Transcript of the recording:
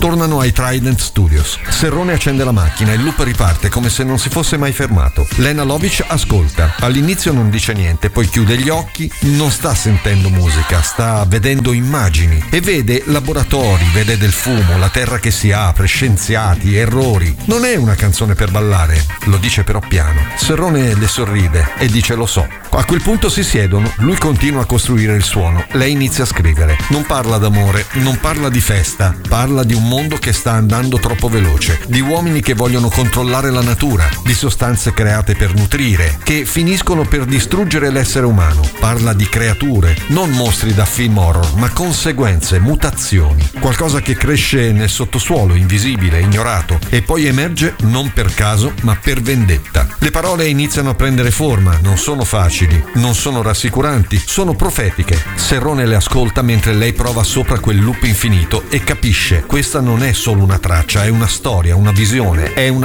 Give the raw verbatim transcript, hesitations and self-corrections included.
Tornano ai Trident Studios. Serrone accende la macchina e il loop riparte come se non si fosse mai fermato. Lena Lovich ascolta. All'inizio non dice niente, poi chiude gli occhi, non sta sentendo musica, sta vedendo immagini e vede laboratori, vede del fumo, la terra che si apre, scienziati, errori. Non è una canzone per ballare, lo dice però piano. Serrone le sorride e dice lo so. A quel punto si siedono, lui continua a costruire il suono, lei inizia a scrivere. Non parla d'amore, non parla di festa, parla di un mondo che sta andando troppo veloce, di uomini che vogliono controllare la natura, di sostanze create per nutrire, che finiscono per distruggere l'essere umano. Parla di creature, non mostri da film horror, ma conseguenze, mutazioni, qualcosa che cresce nel sottosuolo, invisibile, ignorato, e poi emerge non per caso, ma per vendetta. Le parole iniziano a prendere forma, non sono facili, non sono rassicuranti, sono profetiche. Serrone le ascolta mentre lei prova sopra quel loop infinito e capisce, questa non è solo una traccia, è una storia, una visione, è una